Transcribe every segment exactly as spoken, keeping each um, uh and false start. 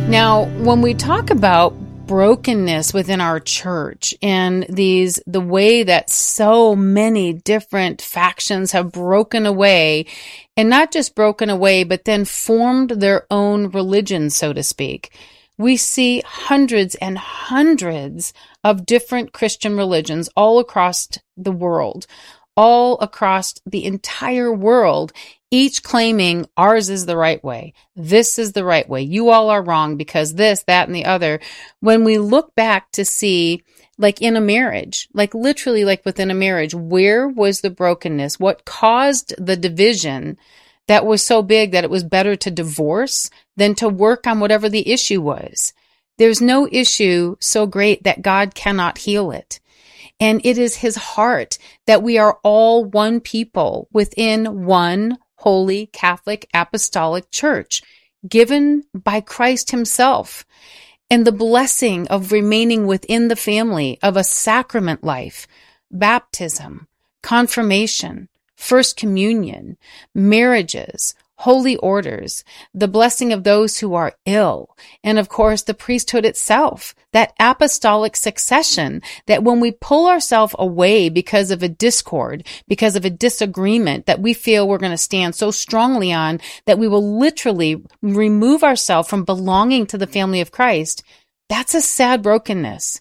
Now, when we talk about brokenness within our church and these, the way that so many different factions have broken away, and not just broken away, but then formed their own religion, so to speak. We see hundreds and hundreds of different Christian religions all across the world, all across the entire world, each claiming ours is the right way. This is the right way. You all are wrong because this, that, and the other. When we look back to see, like in a marriage, like literally like within a marriage, where was the brokenness? What caused the division that was so big that it was better to divorce than to work on whatever the issue was? There's no issue so great that God cannot heal it. And it is his heart that we are all one people within one holy Catholic apostolic church, given by Christ himself, and the blessing of remaining within the family of a sacrament life, baptism, confirmation, first communion, marriages, holy orders, the blessing of those who are ill, and of course the priesthood itself, that apostolic succession that when we pull ourselves away because of a discord, because of a disagreement that we feel we're going to stand so strongly on, that we will literally remove ourselves from belonging to the family of Christ, that's a sad brokenness.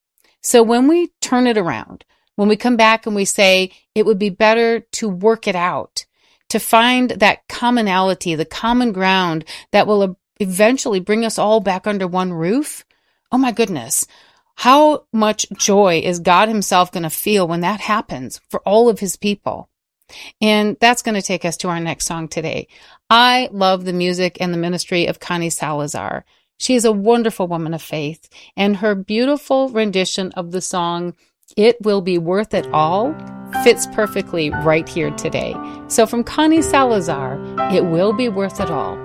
So when we turn it around, when we come back and we say it would be better to work it out, to find that commonality, the common ground that will eventually bring us all back under one roof. Oh my goodness. How much joy is God himself going to feel when that happens for all of his people? And that's going to take us to our next song today. I love the music and the ministry of Connie Salazar. She is a wonderful woman of faith, and her beautiful rendition of the song, It Will Be Worth It All, fits perfectly right here today. So from Connie Salazar, It Will Be Worth It All.